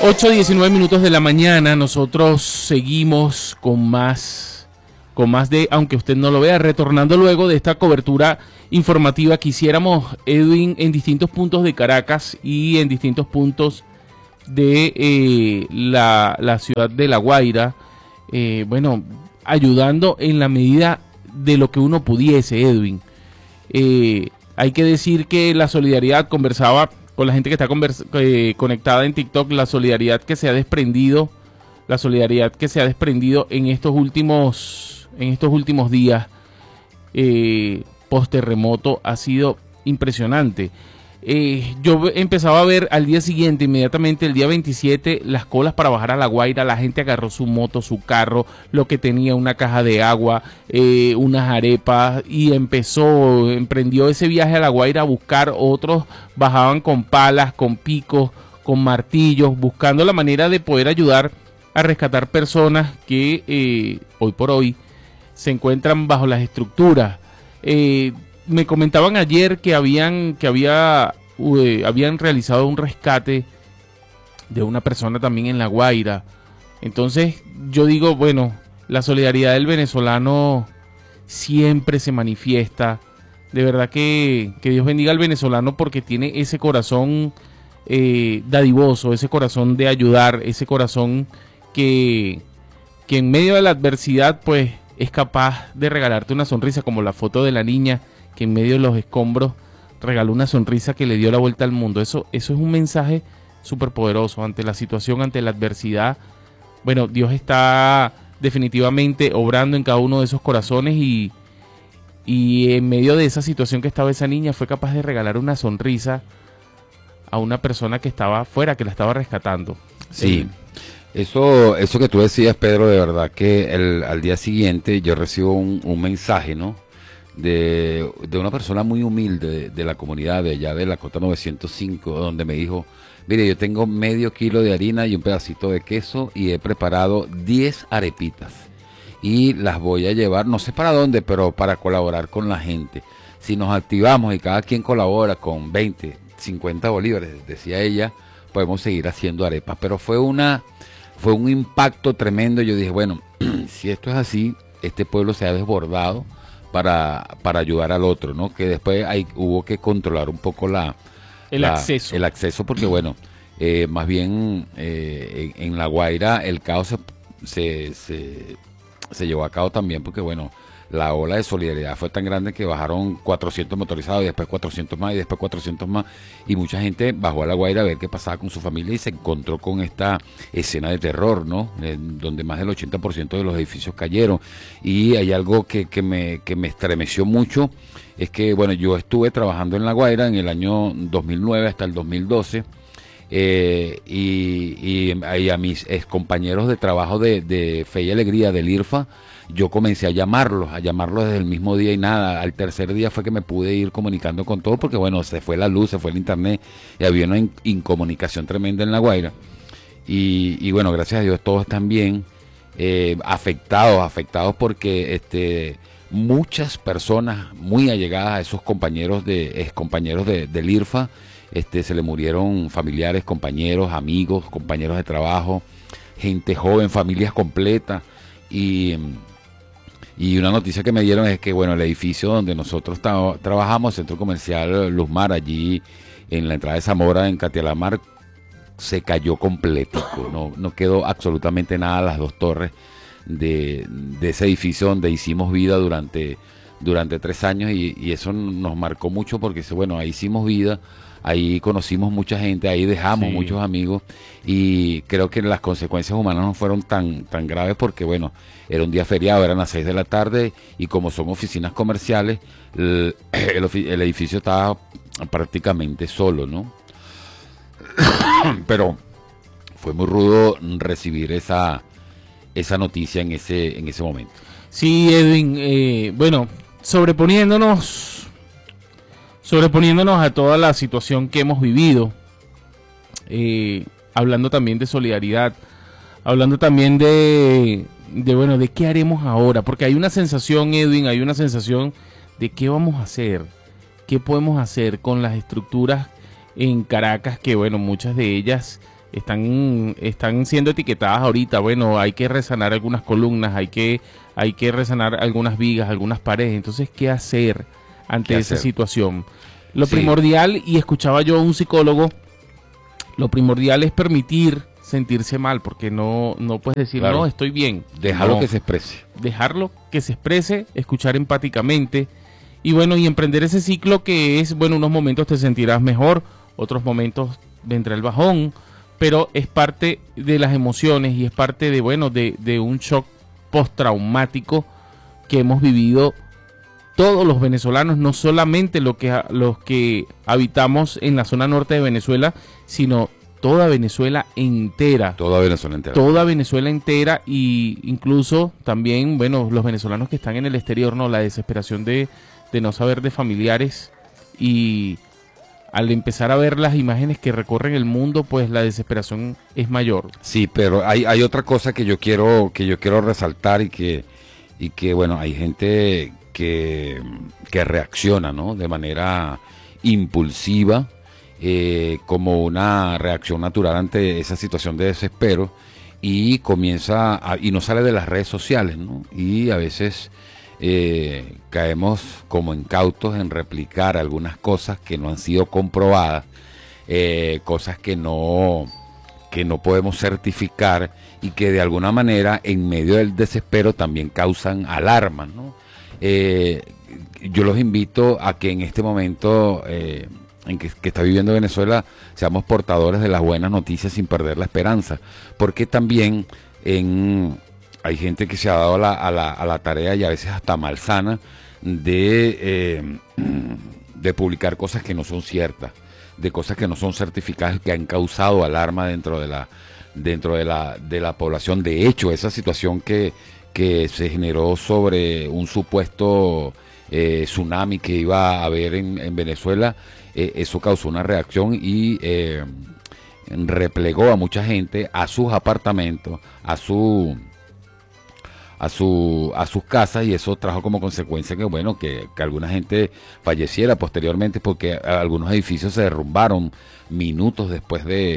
8:19 de la mañana, nosotros seguimos con más de, aunque usted no lo vea, retornando luego de esta cobertura informativa que hiciéramos, Edwin, en distintos puntos de Caracas y en distintos puntos de la ciudad de La Guaira, bueno, ayudando en la medida de lo que uno pudiese, Edwin. Hay que decir que la solidaridad, conversaba con la gente que está conectada en TikTok, la solidaridad que se ha desprendido en estos últimos días post terremoto ha sido impresionante. Yo empezaba a ver al día siguiente, inmediatamente el día 27, las colas para bajar a La Guaira. La gente agarró su moto, su carro, lo que tenía, una caja de agua, unas arepas, y emprendió ese viaje a La Guaira a buscar. Otros bajaban con palas, con picos, con martillos, buscando la manera de poder ayudar a rescatar personas que hoy por hoy se encuentran bajo las estructuras. Me comentaban ayer que habían realizado un rescate de una persona también en La Guaira. Entonces yo digo, bueno, la solidaridad del venezolano siempre se manifiesta. De verdad que Dios bendiga al venezolano, porque tiene ese corazón dadivoso, ese corazón de ayudar, ese corazón que en medio de la adversidad pues es capaz de regalarte una sonrisa, como la foto de la niña que en medio de los escombros regaló una sonrisa que le dio la vuelta al mundo. Eso es un mensaje súper poderoso ante la situación, ante la adversidad. Bueno, Dios está definitivamente obrando en cada uno de esos corazones, y en medio de esa situación que estaba esa niña, fue capaz de regalar una sonrisa a una persona que estaba afuera, que la estaba rescatando. Sí, eso que tú decías, Pedro, de verdad que al día siguiente yo recibo un mensaje, ¿no?, de una persona muy humilde de la comunidad de allá de la Cota 905, donde me dijo: mire, yo tengo medio kilo de harina y un pedacito de queso, y he preparado 10 arepitas y las voy a llevar, no sé para dónde, pero para colaborar con la gente. Si nos activamos y cada quien colabora con 20, 50 bolívares, decía ella, podemos seguir haciendo arepas. Pero fue un impacto tremendo. Yo dije, bueno, si esto es así, este pueblo se ha desbordado para ayudar al otro, ¿no? Que después hubo que controlar un poco el acceso, porque bueno, más bien en La Guaira el caos se llevó a cabo también, porque bueno, la ola de solidaridad fue tan grande que bajaron 400 motorizados, y después 400 más, y después 400 más, y mucha gente bajó a La Guaira a ver qué pasaba con su familia, y se encontró con esta escena de terror, ¿no? Donde más del 80% de los edificios cayeron. Y hay algo que me estremeció mucho, es que bueno, yo estuve trabajando en La Guaira en el año 2009 hasta el 2012, y a mis compañeros de trabajo de Fe y Alegría del IRFA, yo comencé a llamarlos desde el mismo día, y nada, al tercer día fue que me pude ir comunicando con todos, porque bueno, se fue la luz, se fue el internet, y había una incomunicación tremenda en La Guaira, y bueno, gracias a Dios todos están bien, afectados porque muchas personas muy allegadas a esos compañeros del IRFA, se le murieron familiares, compañeros, amigos, compañeros de trabajo, gente joven, familias completas. Y una noticia que me dieron es que bueno, el edificio donde nosotros trabajamos, Centro Comercial Luzmar, allí en la entrada de Zamora, en Catialamar, se cayó completico, no quedó absolutamente nada, las dos torres de ese edificio donde hicimos vida durante 3 años, y eso nos marcó mucho, porque bueno, ahí hicimos vida, ahí conocimos mucha gente, ahí dejamos muchos amigos, y creo que las consecuencias humanas no fueron tan graves, porque bueno, era un día feriado, eran las 6 de la tarde, y como son oficinas comerciales, el edificio estaba prácticamente solo, ¿no? Pero fue muy rudo recibir esa noticia en ese momento. Sí, Edwin, bueno, sobreponiéndonos a toda la situación que hemos vivido, hablando también de solidaridad, hablando también de qué haremos ahora, porque hay una sensación, Edwin, de qué vamos a hacer, qué podemos hacer con las estructuras en Caracas, que bueno, muchas de ellas están siendo etiquetadas ahorita. Bueno, hay que resanar algunas columnas, hay que resanar algunas vigas, algunas paredes. Entonces, ¿qué hacer ante esa situación? Lo primordial, y escuchaba yo a un psicólogo, lo primordial es permitir sentirse mal, porque no puedes decir, claro, no, estoy bien. Dejarlo que se exprese. Dejarlo que se exprese, escuchar empáticamente, y bueno, y emprender ese ciclo que es, bueno, unos momentos te sentirás mejor, otros momentos vendrá el bajón, pero es parte de las emociones y es parte de, bueno, de un shock postraumático que hemos vivido todos los venezolanos, no solamente los que habitamos en la zona norte de Venezuela, sino toda Venezuela entera. Toda Venezuela entera. Toda Venezuela entera, y incluso también, bueno, los venezolanos que están en el exterior, ¿no? La desesperación de no saber de familiares, y al empezar a ver las imágenes que recorren el mundo, pues la desesperación es mayor. Sí, pero hay otra cosa que yo quiero resaltar y que bueno, hay gente que reacciona, ¿no? De manera impulsiva, como una reacción natural ante esa situación de desespero, y y no sale de las redes sociales, ¿no? Y a veces caemos como incautos en replicar algunas cosas que no han sido comprobadas, cosas que no podemos certificar, y que de alguna manera en medio del desespero también causan alarma, ¿no? Yo los invito a que en este momento en que está viviendo Venezuela seamos portadores de las buenas noticias sin perder la esperanza, porque también hay gente que se ha dado a la tarea, y a veces hasta malsana, de publicar cosas que no son ciertas, de cosas que no son certificadas, que han causado alarma dentro de la población. De hecho, esa situación que se generó sobre un supuesto tsunami que iba a haber en Venezuela, eso causó una reacción y replegó a mucha gente a sus apartamentos, a sus casas, y eso trajo como consecuencia que, bueno, que alguna gente falleciera posteriormente, porque algunos edificios se derrumbaron minutos después de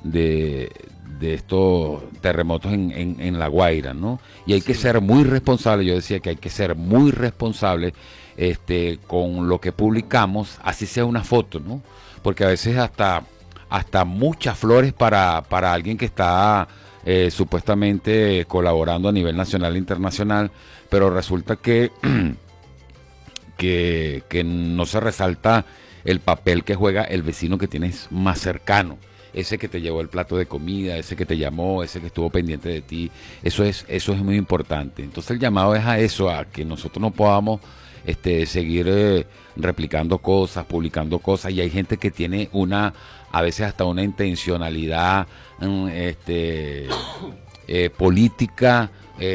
estos terremotos en La Guaira, ¿no? Y hay que ser muy responsable. Yo decía que hay que ser muy responsable con lo que publicamos, así sea una foto, ¿no? Porque a veces hasta muchas flores para alguien que está supuestamente colaborando a nivel nacional e internacional, pero resulta que no se resalta el papel que juega el vecino que tienes más cercano, ese que te llevó el plato de comida, ese que te llamó, ese que estuvo pendiente de ti. Eso es muy importante. Entonces el llamado es a eso, a que nosotros no podamos seguir replicando cosas, publicando cosas, y hay gente que tiene a veces hasta una intencionalidad política.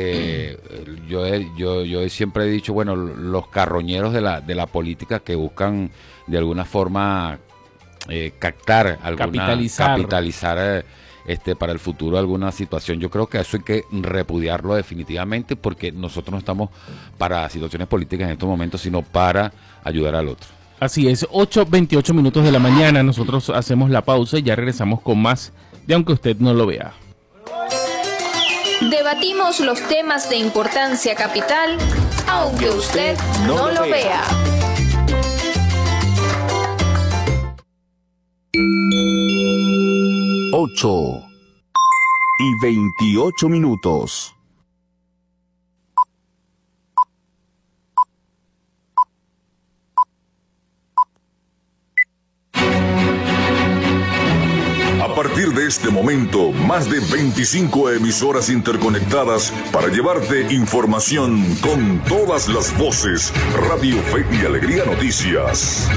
Yo siempre he dicho, bueno, los carroñeros de la política que buscan de alguna forma captar, capitalizar para el futuro alguna situación. Yo creo que eso hay que repudiarlo definitivamente, porque nosotros no estamos para situaciones políticas en estos momentos, sino para ayudar al otro. Así es, 8:28 minutos de la mañana, nosotros hacemos la pausa y ya regresamos con más de Aunque Usted No Lo Vea. Debatimos los temas de importancia capital, aunque usted no lo vea. Ocho y 28 minutos. A partir de este momento, más de 25 emisoras interconectadas para llevarte información con todas las voces. Radio Fe y Alegría Noticias.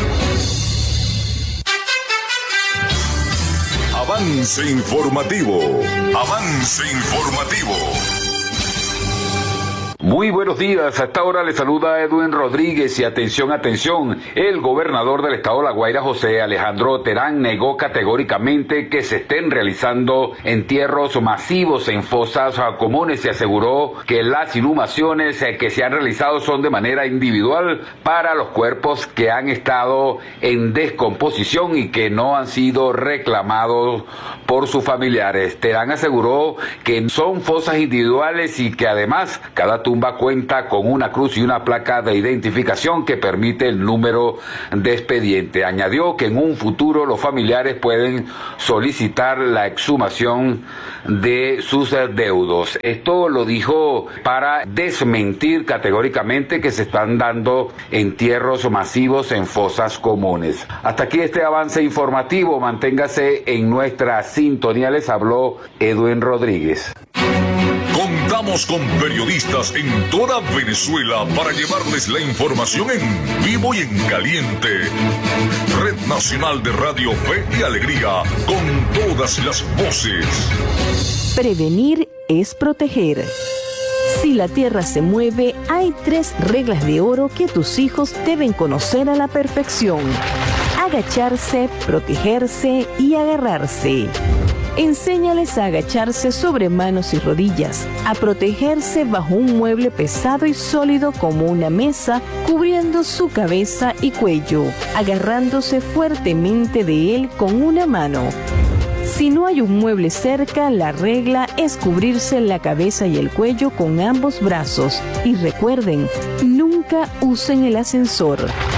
Avance informativo. Avance informativo. Muy buenos días, a esta hora le saluda Edwin Rodríguez y atención, el gobernador del estado de La Guaira, José Alejandro Terán, negó categóricamente que se estén realizando entierros masivos en fosas comunes y aseguró que las inhumaciones que se han realizado son de manera individual para los cuerpos que han estado en descomposición y que no han sido reclamados por sus familiares. Terán aseguró que son fosas individuales y que además cada tumba cuenta con una cruz y una placa de identificación que permite el número de expediente. Añadió que en un futuro los familiares pueden solicitar la exhumación de sus deudos. Esto lo dijo para desmentir categóricamente que se están dando entierros masivos en fosas comunes. Hasta aquí este avance informativo. Manténgase en nuestra sintonía. Les habló Edwin Rodríguez. Contamos con periodistas en toda Venezuela para llevarles la información en vivo y en caliente. Red Nacional de Radio Fe y Alegría, con todas las voces. Prevenir es proteger. Si la tierra se mueve, hay 3 reglas de oro que tus hijos deben conocer a la perfección: agacharse, protegerse y agarrarse. Enséñales a agacharse sobre manos y rodillas, a protegerse bajo un mueble pesado y sólido como una mesa, cubriendo su cabeza y cuello, agarrándose fuertemente de él con una mano. Si no hay un mueble cerca, la regla es cubrirse la cabeza y el cuello con ambos brazos. Y recuerden, nunca usen el ascensor.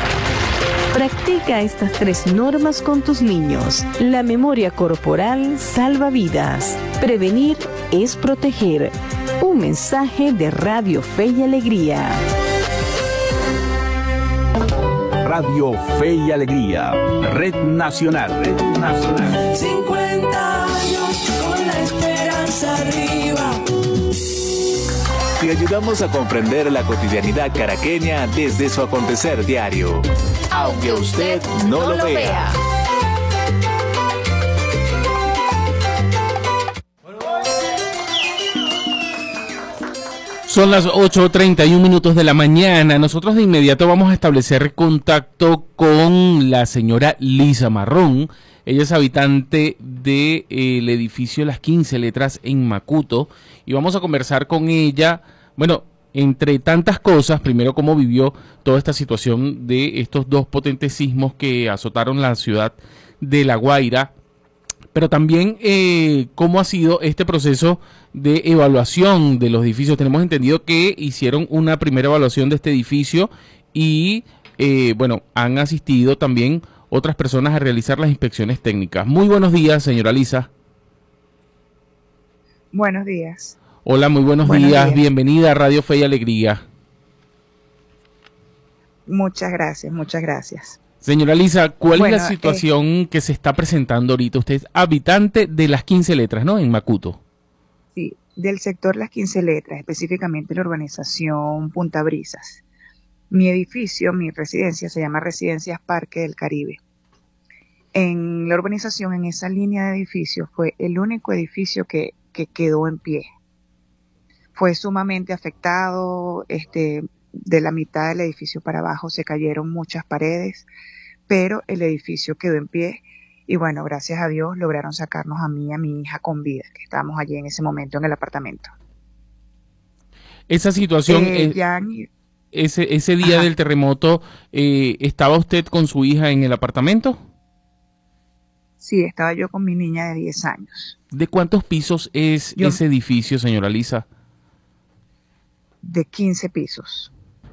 Practica estas 3 normas con tus niños. La memoria corporal salva vidas. Prevenir es proteger. Un mensaje de Radio Fe y Alegría. Radio Fe y Alegría, Red Nacional. 50 años con la esperanza arriba. Te ayudamos a comprender la cotidianidad caraqueña desde su acontecer diario, aunque usted no lo vea. Son las 8:31 minutos de la mañana. Nosotros de inmediato vamos a establecer contacto con la señora Lisa Marrón. Ella es habitante del edificio Las 15 Letras en Macuto. Y vamos a conversar con ella, bueno, entre tantas cosas, primero cómo vivió toda esta situación de estos 2 potentes sismos que azotaron la ciudad de La Guaira, pero también cómo ha sido este proceso de evaluación de los edificios. Tenemos entendido que hicieron una primera evaluación de este edificio y, bueno, han asistido también otras personas a realizar las inspecciones técnicas. Muy buenos días, señora Lisa. Buenos días. Hola, muy buenos días. Bienvenida a Radio Fe y Alegría. Muchas gracias, muchas gracias. Señora Lisa, ¿cuál es la situación que se está presentando ahorita? Usted es habitante de Las 15 Letras, ¿no? En Macuto. Sí, del sector Las 15 Letras, específicamente la urbanización Punta Brisas. Mi edificio, mi residencia, se llama Residencias Parque del Caribe. En la urbanización, en esa línea de edificios, fue el único edificio que quedó en pie. Fue sumamente afectado, de la mitad del edificio para abajo se cayeron muchas paredes, pero el edificio quedó en pie y bueno, gracias a Dios lograron sacarnos a mí y a mi hija con vida, que estábamos allí en ese momento en el apartamento. Esa situación, ese día del terremoto, ¿estaba usted con su hija en el apartamento? Sí, estaba yo con mi niña de 10 años. ¿De cuántos pisos es ese edificio, señora Lisa? De 15 pisos.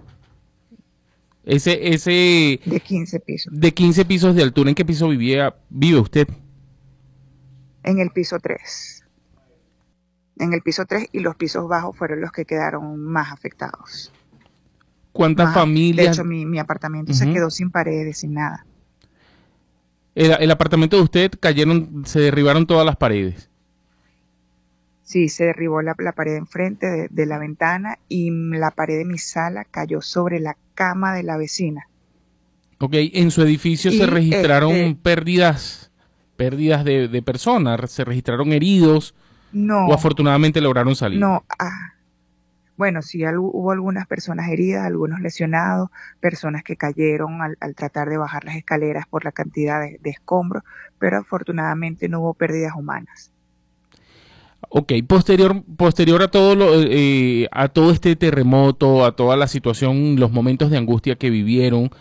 De 15 pisos. De 15 pisos de altura. ¿En qué piso vive usted? En el piso 3. En el piso 3 y los pisos bajos fueron los que quedaron más afectados. ¿Cuántas familias? De hecho, mi apartamento se quedó sin paredes, sin nada. El apartamento de usted se derribaron todas las paredes. Sí, se derribó la pared enfrente de la ventana y la pared de mi sala cayó sobre la cama de la vecina. Ok, en su edificio se registraron pérdidas de personas, se registraron heridos. No. ¿O afortunadamente lograron salir? No, Bueno, sí, hubo algunas personas heridas, algunos lesionados, personas que cayeron al tratar de bajar las escaleras por la cantidad de escombros, pero afortunadamente no hubo pérdidas humanas. Ok, posterior a a todo este terremoto, a toda la situación, los momentos de angustia que vivieron,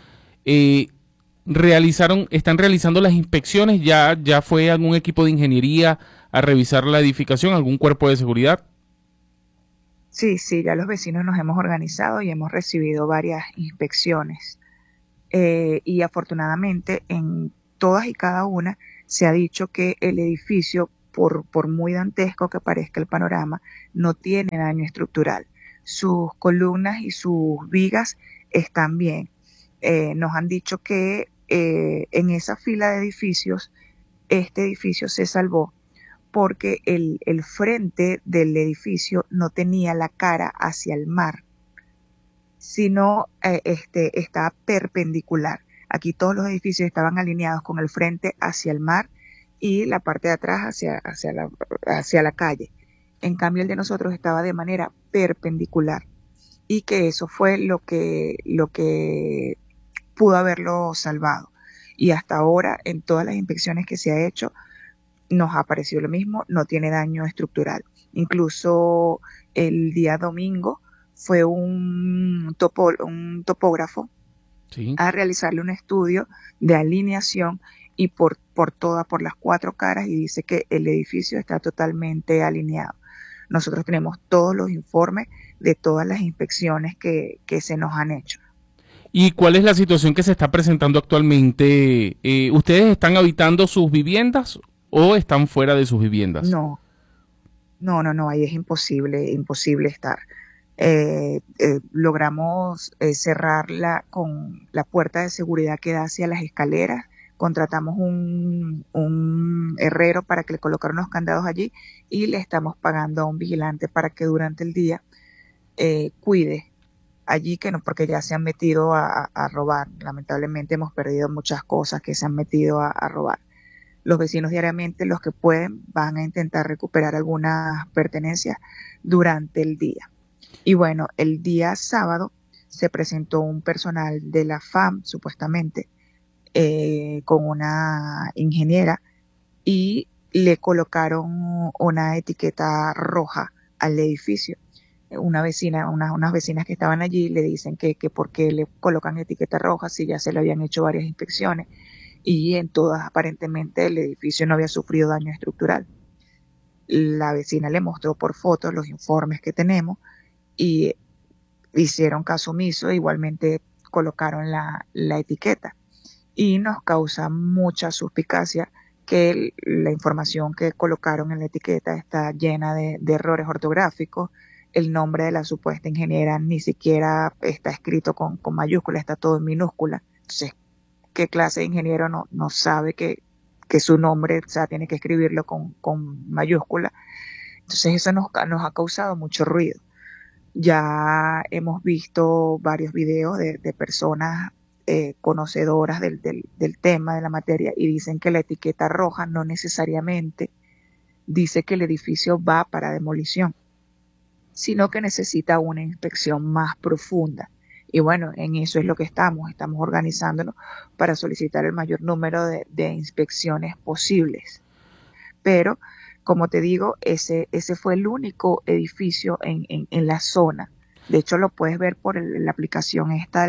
están realizando las inspecciones. Ya fue algún equipo de ingeniería a revisar la edificación, algún cuerpo de seguridad. Sí, ya los vecinos nos hemos organizado y hemos recibido varias inspecciones. Y afortunadamente en todas y cada una se ha dicho que el edificio, por muy dantesco que parezca el panorama, no tiene daño estructural. Sus columnas y sus vigas están bien. Nos han dicho que en esa fila de edificios, este edificio se salvó porque el frente del edificio no tenía la cara hacia el mar, sino estaba perpendicular. Aquí todos los edificios estaban alineados con el frente hacia el mar y la parte de atrás hacia la calle. En cambio, el de nosotros estaba de manera perpendicular, y que eso fue lo que pudo haberlo salvado. Y hasta ahora, en todas las inspecciones que se ha hecho, nos ha parecido lo mismo, no tiene daño estructural. Incluso el día domingo fue un topógrafo Sí. a realizarle un estudio de alineación y por las 4 caras, y dice que el edificio está totalmente alineado. Nosotros tenemos todos los informes de todas las inspecciones que se nos han hecho. ¿Y cuál es la situación que se está presentando actualmente? ¿Ustedes están habitando sus viviendas o están fuera de sus viviendas? No, ahí es imposible estar. Logramos cerrarla con la puerta de seguridad que da hacia las escaleras. Contratamos un herrero para que le colocara unos candados allí, y le estamos pagando a un vigilante para que durante el día cuide allí, que no, porque ya se han metido a robar. Lamentablemente hemos perdido muchas cosas que se han metido a robar. Los vecinos diariamente, los que pueden, van a intentar recuperar algunas pertenencias durante el día. Y bueno, el día sábado se presentó un personal de la FAM, supuestamente, con una ingeniera, y le colocaron una etiqueta roja al edificio. Unas vecinas que estaban allí le dicen que por qué le colocan etiqueta roja si ya se le habían hecho varias inspecciones, y en todas aparentemente el edificio no había sufrido daño estructural. La vecina le mostró por fotos los informes que tenemos y hicieron caso omiso, igualmente colocaron la etiqueta, y nos causa mucha suspicacia que la información que colocaron en la etiqueta está llena de errores ortográficos. El nombre de la supuesta ingeniera ni siquiera está escrito con mayúscula, está todo en minúscula. Entonces, ¿qué clase de ingeniero no sabe que su nombre, o sea, tiene que escribirlo con mayúscula? Entonces eso nos ha causado mucho ruido. Ya hemos visto varios videos de personas conocedoras del tema, de la materia, y dicen que la etiqueta roja no necesariamente dice que el edificio va para demolición, sino que necesita una inspección más profunda. Y bueno, en eso es lo que estamos organizándonos para solicitar el mayor número de inspecciones posibles. Pero, como te digo, ese fue el único edificio en la zona. De hecho, lo puedes ver por la aplicación esta,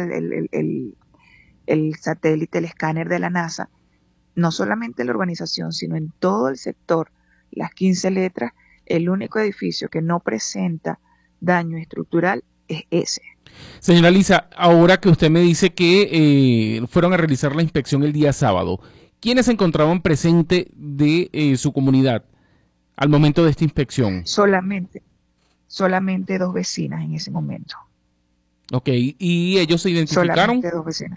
el satélite, el escáner de la NASA. No solamente en la urbanización, sino en todo el sector, las 15 letras, el único edificio que no presenta daño estructural es ese. Señora Lisa, ahora que usted me dice que fueron a realizar la inspección el día sábado, ¿quiénes se encontraban presentes de su comunidad al momento de esta inspección? Solamente 2 vecinas en ese momento. Ok, ¿y ellos se identificaron? Solamente 2 vecinas.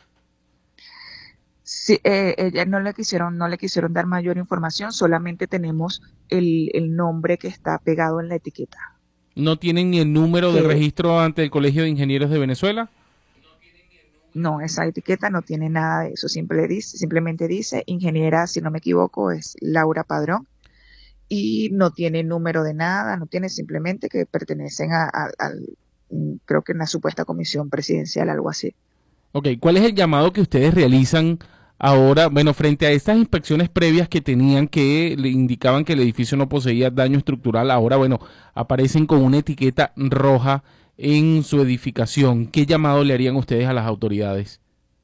Sí, ellas no le quisieron dar mayor información, solamente tenemos el nombre que está pegado en la etiqueta. ¿No tienen ni el número de registro ante el Colegio de Ingenieros de Venezuela? No, esa etiqueta no tiene nada de eso, simplemente dice ingeniera, si no me equivoco, es Laura Padrón, y no tiene número de nada, no tiene, simplemente que pertenecen creo que una supuesta comisión presidencial, algo así. Ok, ¿cuál es el llamado que ustedes realizan ahora, bueno, frente a estas inspecciones previas que tenían que le indicaban que el edificio no poseía daño estructural? Ahora, bueno, aparecen con una etiqueta roja en su edificación. ¿Qué llamado le harían ustedes a las autoridades?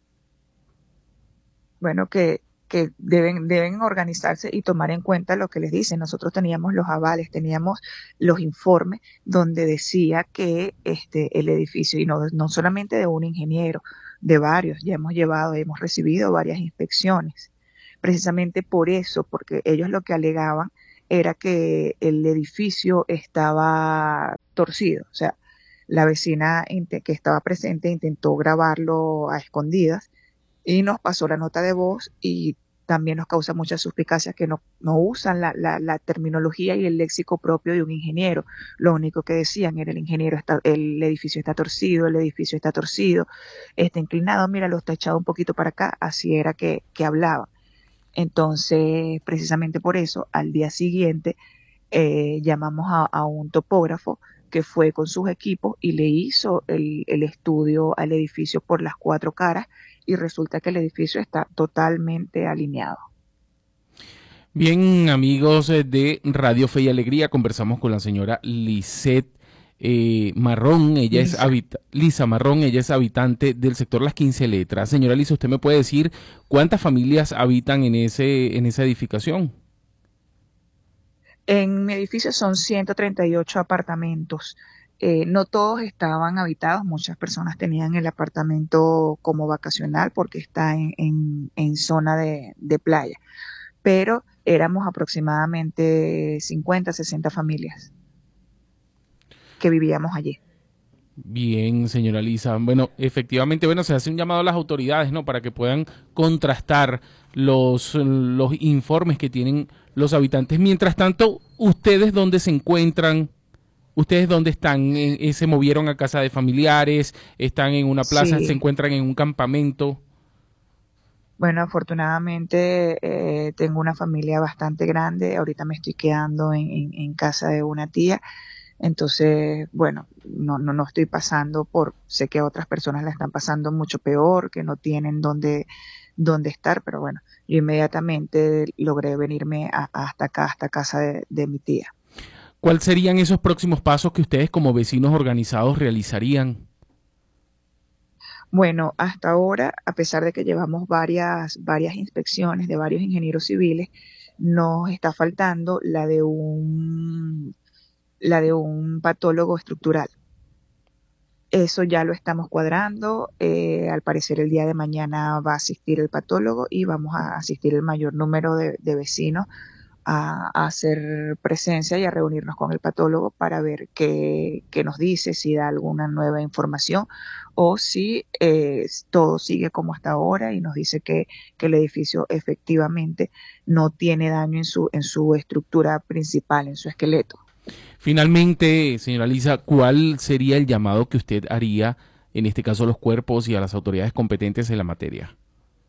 Bueno, que deben organizarse y tomar en cuenta lo que les dicen. Nosotros teníamos los avales, teníamos los informes donde decía que el edificio, y no solamente de un ingeniero, de varios, ya hemos recibido varias inspecciones. Precisamente por eso, porque ellos lo que alegaban era que el edificio estaba torcido. O sea, la vecina que estaba presente intentó grabarlo a escondidas y nos pasó la nota de voz, y también nos causa muchas suspicacias que no usan la terminología y el léxico propio de un ingeniero. Lo único que decían era el edificio está torcido, está inclinado, mira, lo está echado un poquito para acá, así era que hablaban. Entonces, precisamente por eso, al día siguiente llamamos a un topógrafo que fue con sus equipos y le hizo el estudio al edificio por las 4 caras, y resulta que el edificio está totalmente alineado. Bien, amigos de Radio Fe y Alegría, conversamos con la señora Lisette Marrón. Lisa Marrón, ella es habitante del sector Las 15 Letras. Señora Lisa, ¿usted me puede decir cuántas familias habitan en esa edificación? En mi edificio son 138 apartamentos. No todos estaban habitados, muchas personas tenían el apartamento como vacacional porque está en zona de playa, pero éramos aproximadamente 50, 60 familias que vivíamos allí. Bien, señora Lisa. Bueno, efectivamente, se hace un llamado a las autoridades, ¿no?, para que puedan contrastar los informes que tienen los habitantes. Mientras tanto, ¿ustedes dónde se encuentran? ¿Ustedes dónde están? ¿Se movieron a casa de familiares? ¿Están en una plaza? Sí. ¿Se encuentran en un campamento? Bueno, afortunadamente tengo una familia bastante grande. Ahorita me estoy quedando en casa de una tía. Entonces, bueno, no estoy pasando sé que otras personas la están pasando mucho peor, que no tienen dónde estar, pero bueno, yo inmediatamente logré venirme hasta acá, hasta casa de mi tía. ¿Cuáles serían esos próximos pasos que ustedes como vecinos organizados realizarían? Bueno, hasta ahora, a pesar de que llevamos varias inspecciones de varios ingenieros civiles, nos está faltando la de un patólogo estructural. Eso ya lo estamos cuadrando. Al parecer el día de mañana va a asistir el patólogo y vamos a asistir el mayor número de vecinos a hacer presencia y a reunirnos con el patólogo para ver qué nos dice, si da alguna nueva información o si todo sigue como hasta ahora y nos dice que el edificio efectivamente no tiene daño en su estructura principal, en su esqueleto. Finalmente, señora Lisa, ¿cuál sería el llamado que usted haría, en este caso a los cuerpos y a las autoridades competentes en la materia?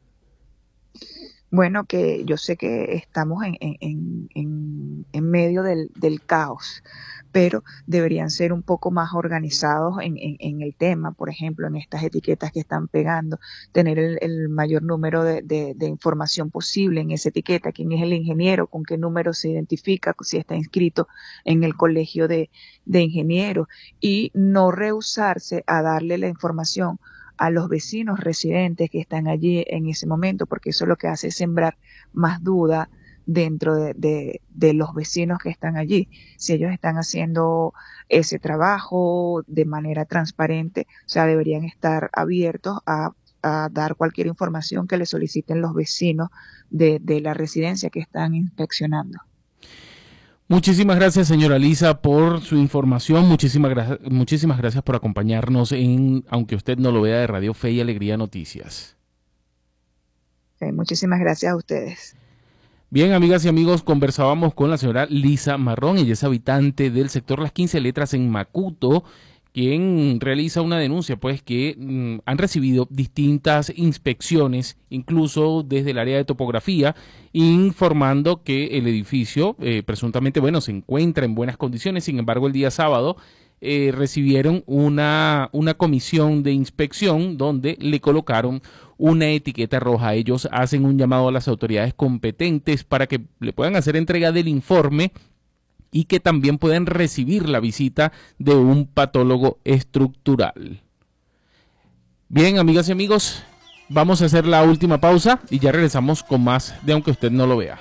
Bueno, que yo sé que estamos en medio del caos, pero deberían ser un poco más organizados en el tema. Por ejemplo, en estas etiquetas que están pegando, tener el mayor número de información posible en esa etiqueta, quién es el ingeniero, con qué número se identifica, si está inscrito en el colegio de ingenieros, y no rehusarse a darle la información a los vecinos residentes que están allí en ese momento, porque eso lo que hace es sembrar más duda dentro de los vecinos que están allí. Si ellos están haciendo ese trabajo de manera transparente, o sea, deberían estar abiertos a dar cualquier información que le soliciten los vecinos de la residencia que están inspeccionando. Muchísimas gracias, señora Lisa, por su información. Muchísimas gracias por acompañarnos aunque usted no lo vea, de Radio Fe y Alegría Noticias. Sí, muchísimas gracias a ustedes. Bien, amigas y amigos, conversábamos con la señora Lisa Marrón. Ella es habitante del sector Las 15 Letras en Macuto, quien realiza una denuncia, pues que han recibido distintas inspecciones, incluso desde el área de topografía, informando que el edificio presuntamente, bueno, se encuentra en buenas condiciones. Sin embargo, el día sábado recibieron una comisión de inspección donde le colocaron una etiqueta roja. Ellos hacen un llamado a las autoridades competentes para que le puedan hacer entrega del informe y que también puedan recibir la visita de un patólogo estructural. Bien, amigas y amigos, vamos a hacer la última pausa y ya regresamos con más de Aunque Usted No Lo Vea.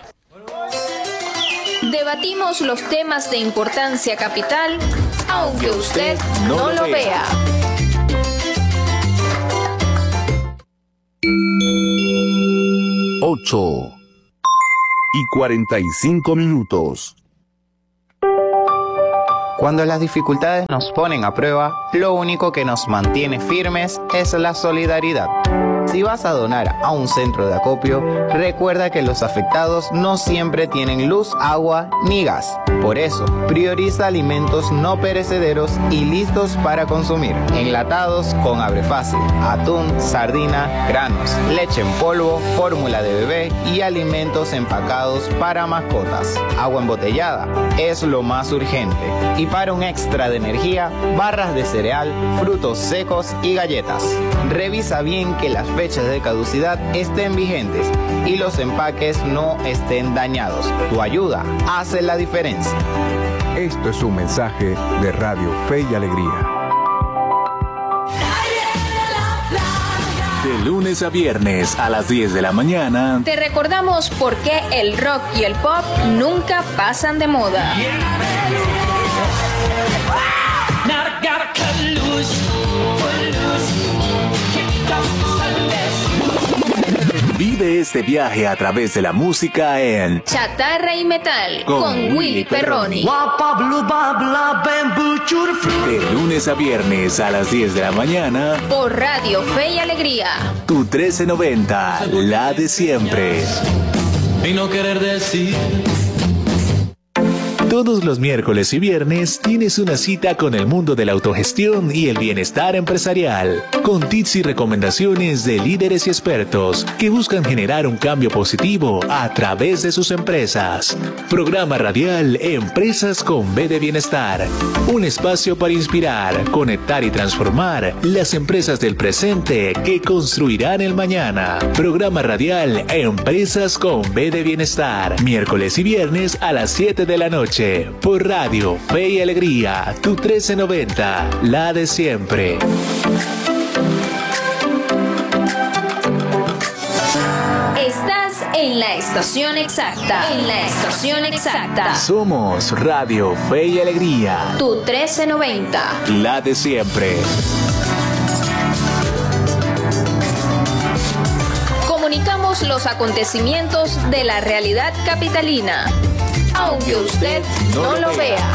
Debatimos los temas de importancia capital, aunque usted no lo vea. Ocho y 45 minutos. Cuando las dificultades nos ponen a prueba, lo único que nos mantiene firmes es la solidaridad. Si vas a donar a un centro de acopio, recuerda que los afectados no siempre tienen luz, agua ni gas. Por eso, prioriza alimentos no perecederos y listos para consumir. Enlatados con abre fácil, atún, sardina, granos, leche en polvo, fórmula de bebé y alimentos empacados para mascotas. Agua embotellada es lo más urgente. Y para un extra de energía, barras de cereal, frutos secos y galletas. Revisa bien que las fechas de caducidad estén vigentes y los empaques no estén dañados. Tu ayuda hace la diferencia. Esto es un mensaje de Radio Fe y Alegría. De lunes a viernes a las 10 de la mañana. Te recordamos por qué el rock y el pop nunca pasan de moda. Vive este viaje a través de la música en Chatarra y Metal con Willy Perroni. De lunes a viernes a las 10 de la mañana Por Radio Fe y Alegría. Tu 1390, la de siempre. Y no querer decir. Todos los miércoles y viernes tienes una cita con el mundo de la autogestión y el bienestar empresarial, con tips y recomendaciones de líderes y expertos que buscan generar un cambio positivo a través de sus empresas. Programa radial Empresas con B de Bienestar, un espacio para inspirar, conectar y transformar las empresas del presente que construirán el mañana. Programa radial Empresas con B de Bienestar, miércoles y viernes a las 7 de la noche. Por Radio Fe y Alegría, tu 1390, la de siempre. Estás en la estación exacta. En la estación exacta. Somos Radio Fe y Alegría. Tu 1390. La de siempre. Comunicamos los acontecimientos de la realidad capitalina, aunque usted no lo vea.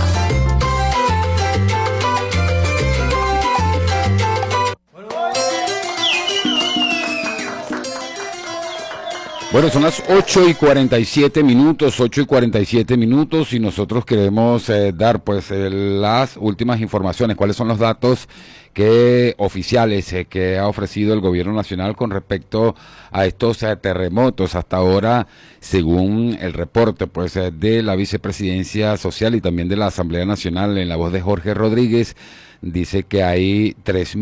Bueno, son las 8 y 47 minutos, 8 y 47 minutos, y nosotros queremos dar pues las últimas informaciones. ¿Cuáles son los datos oficiales que ha ofrecido el gobierno nacional con respecto a estos terremotos? Hasta ahora, según el reporte pues de la Vicepresidencia Social y también de la Asamblea Nacional, en la voz de Jorge Rodríguez, dice que hay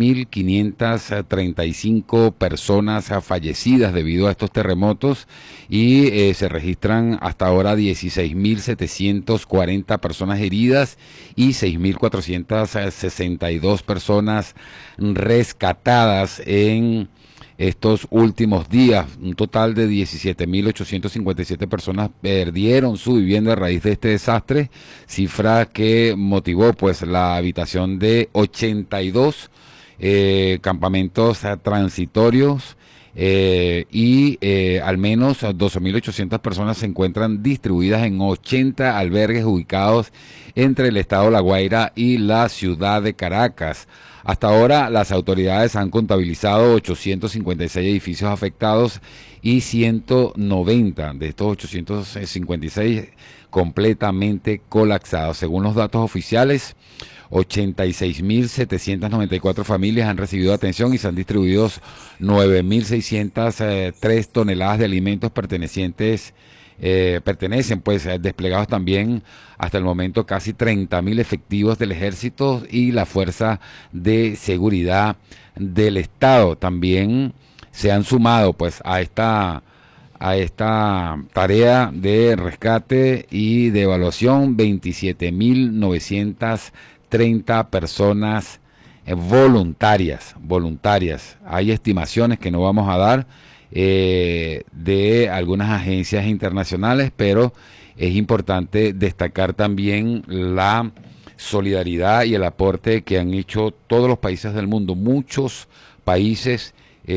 3.535 personas fallecidas debido a estos terremotos y se registran hasta ahora 16.740 personas heridas y 6.462 personas rescatadas en estos últimos días. Un total de 17.857 personas perdieron su vivienda a raíz de este desastre, cifra que motivó pues la habitación de 82 campamentos transitorios y al menos 12.800 personas se encuentran distribuidas en 80 albergues ubicados entre el estado La Guaira y la ciudad de Caracas. Hasta ahora las autoridades han contabilizado 856 edificios afectados y 190 de estos 856 completamente colapsados. Según los datos oficiales, 86.794 familias han recibido atención y se han distribuido 9.603 toneladas de alimentos pertenecen pues desplegados también hasta el momento casi 30.000 efectivos del ejército y la fuerza de seguridad del Estado. También se han sumado pues a esta tarea de rescate y de evaluación 27.930 personas voluntarias. Hay estimaciones que no vamos a dar de algunas agencias internacionales, pero es importante destacar también la solidaridad y el aporte que han hecho todos los países del mundo. Muchos países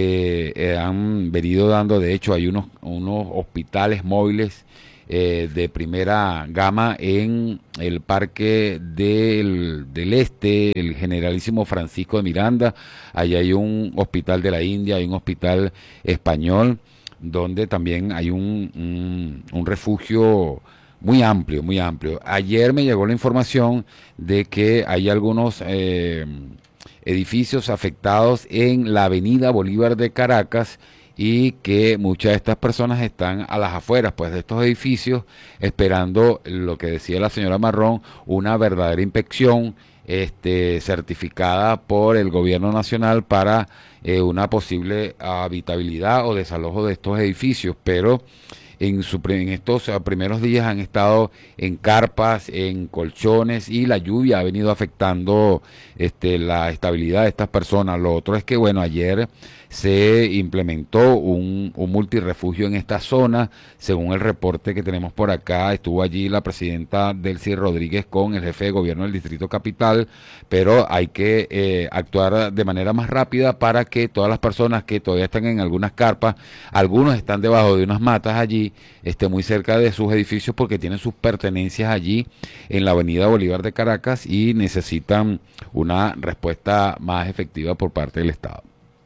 han venido dando, de hecho hay unos hospitales móviles de primera gama en el Parque del Este, el Generalísimo Francisco de Miranda. Allí hay un hospital de la India, hay un hospital español, donde también hay un refugio muy amplio, muy amplio. Ayer me llegó la información de que hay algunos edificios afectados en la Avenida Bolívar de Caracas, y que muchas de estas personas están a las afueras pues de estos edificios esperando lo que decía la señora Marrón, una verdadera inspección certificada por el gobierno nacional para una posible habitabilidad o desalojo de estos edificios, pero en estos primeros días han estado en carpas, en colchones, y la lluvia ha venido afectando la estabilidad de estas personas. Lo otro es que, bueno, ayer se implementó un multirrefugio en esta zona. Según el reporte que tenemos por acá, estuvo allí la presidenta Delcy Rodríguez con el jefe de gobierno del Distrito Capital, pero hay que actuar de manera más rápida para que todas las personas que todavía están en algunas carpas, algunos están debajo de unas matas allí, muy cerca de sus edificios porque tienen sus pertenencias allí en la Avenida Bolívar de Caracas y necesitan una respuesta más efectiva por parte del Estado.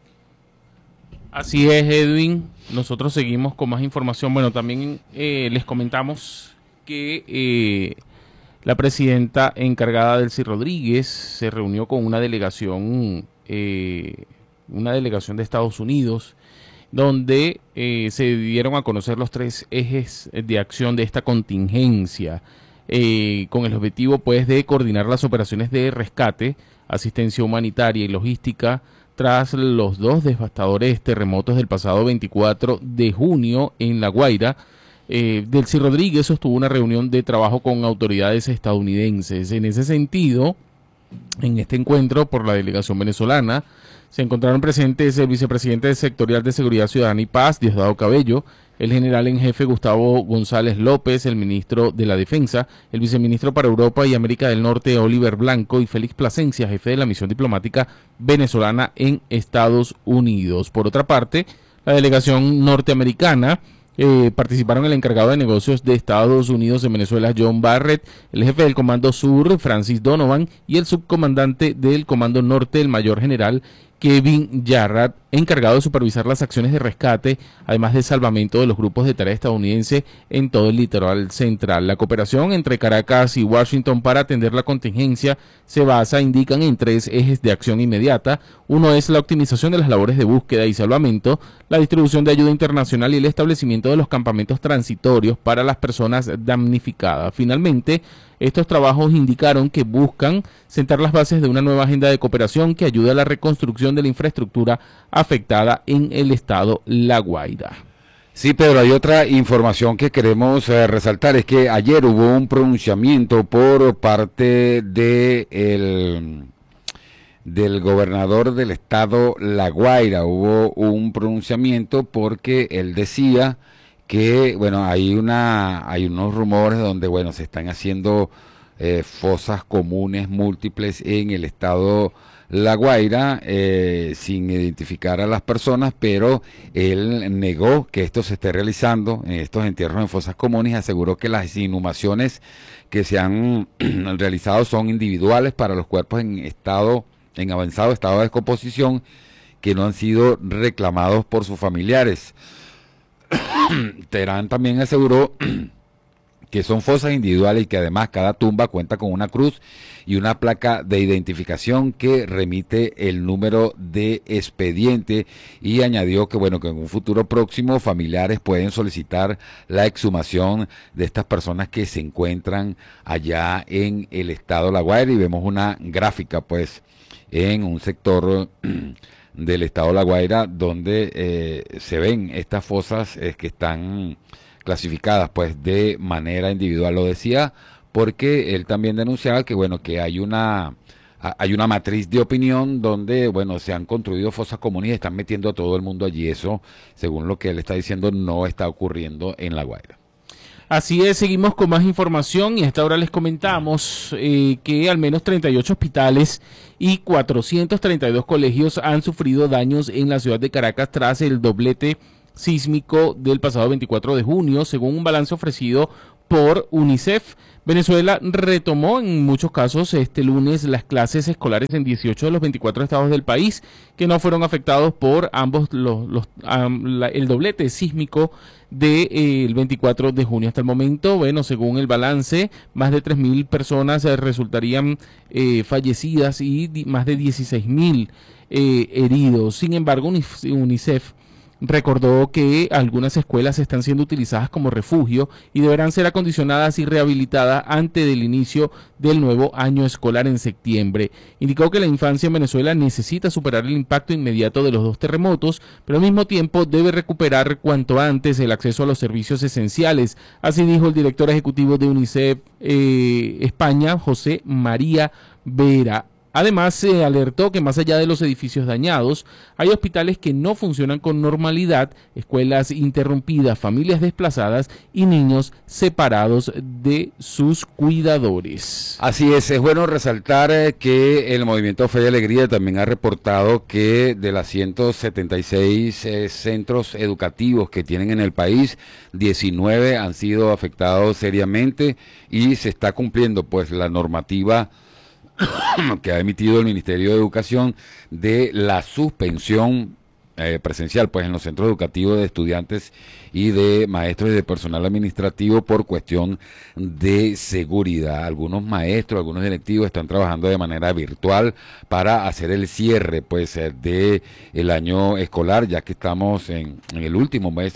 Así es, Edwin. Nosotros seguimos con más información. Bueno, también les comentamos que la presidenta encargada Delcy Rodríguez se reunió con una delegación de Estados Unidos, donde se dieron a conocer los 3 ejes de acción de esta contingencia, con el objetivo pues de coordinar las operaciones de rescate, asistencia humanitaria y logística tras los 2 devastadores terremotos del pasado 24 de junio en La Guaira. Delcy Rodríguez sostuvo una reunión de trabajo con autoridades estadounidenses. En ese sentido, en este encuentro por la delegación venezolana, se encontraron presentes el vicepresidente sectorial de Seguridad Ciudadana y Paz, Diosdado Cabello, el general en jefe Gustavo González López, el ministro de la Defensa, el viceministro para Europa y América del Norte, Oliver Blanco, y Félix Plasencia, jefe de la misión diplomática venezolana en Estados Unidos. Por otra parte, la delegación norteamericana participaron el encargado de negocios de Estados Unidos en Venezuela, John Barrett, el jefe del Comando Sur, Francis Donovan, y el subcomandante del Comando Norte, el mayor general Kevin Yarrad, encargado de supervisar las acciones de rescate, además de salvamento de los grupos de tarea estadounidense en todo el litoral central. La cooperación entre Caracas y Washington para atender la contingencia se basa, indican, en 3 ejes de acción inmediata. Uno es la optimización de las labores de búsqueda y salvamento, la distribución de ayuda internacional y el establecimiento de los campamentos transitorios para las personas damnificadas. Finalmente, estos trabajos indicaron que buscan sentar las bases de una nueva agenda de cooperación que ayude a la reconstrucción de la infraestructura afectada en el estado La Guaira. Sí, Pedro, hay otra información que queremos resaltar, es que ayer hubo un pronunciamiento por parte del gobernador del estado La Guaira. Hubo un pronunciamiento porque él decía que, bueno, hay unos rumores donde, bueno, se están haciendo fosas comunes múltiples en el estado La Guaira, sin identificar a las personas, pero él negó que esto se esté realizando, estos entierros en fosas comunes, y aseguró que las inhumaciones que se han realizado son individuales para los cuerpos en avanzado estado de descomposición, que no han sido reclamados por sus familiares. Terán también aseguró que son fosas individuales y que además cada tumba cuenta con una cruz y una placa de identificación que remite el número de expediente, y añadió que bueno, que en un futuro próximo familiares pueden solicitar la exhumación de estas personas que se encuentran allá en el estado La Guaira. Y vemos una gráfica pues en un sector del estado La Guaira donde se ven estas fosas que están clasificadas pues de manera individual. Lo decía porque él también denunciaba que bueno, que hay una matriz de opinión donde bueno, se han construido fosas comunes y están metiendo a todo el mundo allí. Eso, según lo que él está diciendo, no está ocurriendo en La Guaira. Así es, seguimos con más información y a esta hora les comentamos que al menos 38 hospitales y 432 colegios han sufrido daños en la ciudad de Caracas tras el doblete sísmico del pasado 24 de junio, según un balance ofrecido por UNICEF. Venezuela retomó en muchos casos este lunes las clases escolares en 18 de los 24 estados del país que no fueron afectados por ambos el doblete sísmico del 24 de junio. Hasta el momento, bueno, según el balance, más de 3.000 personas resultarían fallecidas y más de 16.000 heridos. Sin embargo, UNICEF recordó que algunas escuelas están siendo utilizadas como refugio y deberán ser acondicionadas y rehabilitadas antes del inicio del nuevo año escolar en septiembre. Indicó que la infancia en Venezuela necesita superar el impacto inmediato de los dos terremotos, pero al mismo tiempo debe recuperar cuanto antes el acceso a los servicios esenciales. Así dijo el director ejecutivo de UNICEF España, José María Vera. Además, se alertó que más allá de los edificios dañados, hay hospitales que no funcionan con normalidad, escuelas interrumpidas, familias desplazadas y niños separados de sus cuidadores. Así es bueno resaltar que el Movimiento Fe y Alegría también ha reportado que de las 176 centros educativos que tienen en el país, 19 han sido afectados seriamente y se está cumpliendo pues la normativa que ha emitido el Ministerio de Educación de la suspensión presencial pues en los centros educativos de estudiantes y de maestros y de personal administrativo por cuestión de seguridad. Algunos maestros, algunos directivos están trabajando de manera virtual para hacer el cierre pues de el año escolar, ya que estamos en el último mes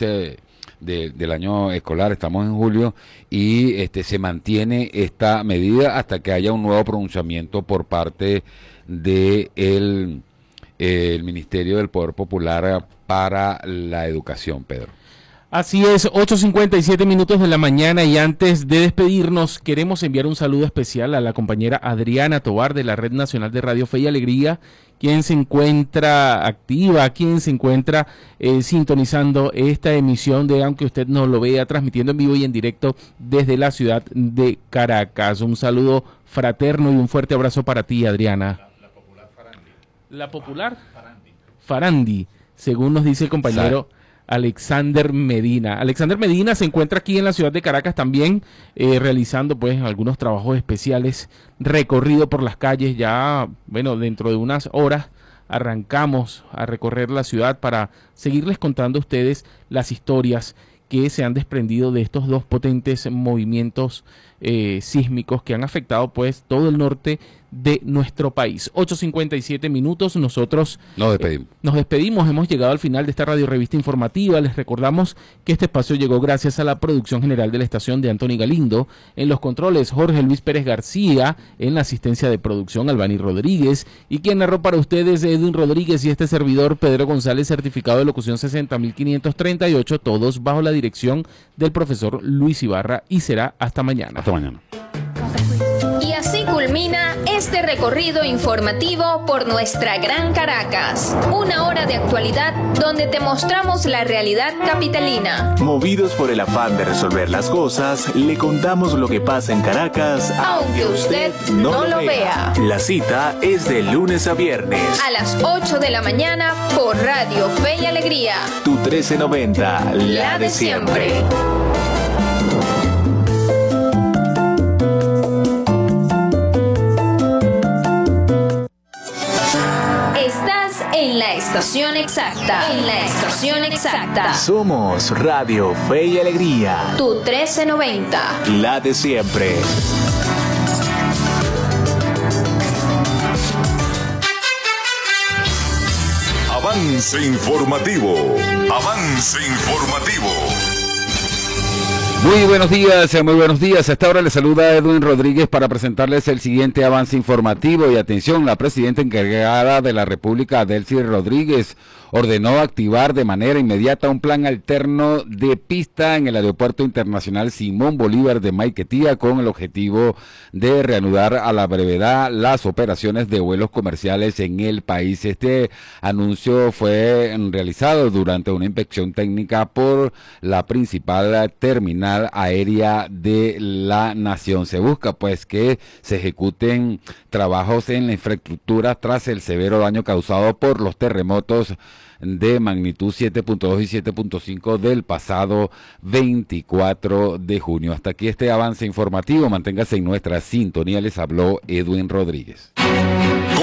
del año escolar, estamos en julio, y se mantiene esta medida hasta que haya un nuevo pronunciamiento por parte de el Ministerio del Poder Popular para la Educación, Pedro. Así es, 8:57 minutos de la mañana, y antes de despedirnos queremos enviar un saludo especial a la compañera Adriana Tobar de la Red Nacional de Radio Fe y Alegría, quien se encuentra activa, quien se encuentra sintonizando esta emisión de Aunque Usted No Lo Vea, transmitiendo en vivo y en directo desde la ciudad de Caracas. Un saludo fraterno y un fuerte abrazo para ti, Adriana. La popular Farandi. ¿La popular? Farandi, según nos dice el compañero Alexander Medina. Alexander Medina se encuentra aquí en la ciudad de Caracas también realizando pues algunos trabajos especiales, recorrido por las calles. Ya, bueno, dentro de unas horas arrancamos a recorrer la ciudad para seguirles contando a ustedes las historias que se han desprendido de estos dos potentes movimientos sísmicos que han afectado pues todo el norte de nuestro país. 8:57 minutos, nosotros nos despedimos, hemos llegado al final de esta radio revista informativa. Les recordamos que este espacio llegó gracias a la producción general de la estación de Anthony Galindo, en los controles Jorge Luis Pérez García, en la asistencia de producción Albany Rodríguez, y quien narró para ustedes Edwin Rodríguez y este servidor Pedro González, certificado de locución 60.538, todos bajo la dirección del profesor Luis Ibarra, y será hasta mañana. Hasta mañana. Y así culmina este recorrido informativo por nuestra Gran Caracas. Una hora de actualidad donde te mostramos la realidad capitalina. Movidos por el afán de resolver las cosas, le contamos lo que pasa en Caracas, aunque usted no lo vea. La cita es de lunes a viernes. A las 8 de la mañana por Radio Fe y Alegría. Tu 1390, la de siempre. En la estación estación exacta. En la estación exacta. Somos Radio Fe y Alegría. Tu 1390. La de siempre. Avance informativo. Avance informativo. Muy buenos días. A esta hora les saluda Edwin Rodríguez para presentarles el siguiente avance informativo. Y atención, la presidenta encargada de la República, Delcy Rodríguez, ordenó activar de manera inmediata un plan alterno de pista en el Aeropuerto Internacional Simón Bolívar de Maiquetía con el objetivo de reanudar a la brevedad las operaciones de vuelos comerciales en el país. Este anuncio fue realizado durante una inspección técnica por la principal terminal aérea de la nación. Se busca pues que se ejecuten trabajos en la infraestructura tras el severo daño causado por los terremotos de magnitud 7.2 y 7.5 del pasado 24 de junio. Hasta aquí este avance informativo. Manténgase en nuestra sintonía. Les habló Edwin Rodríguez.